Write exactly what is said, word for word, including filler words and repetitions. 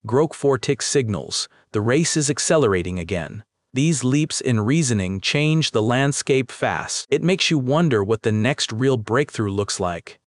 Grok four tick signals, the race is accelerating again. These leaps in reasoning change the landscape fast. It makes you wonder what the next real breakthrough looks like.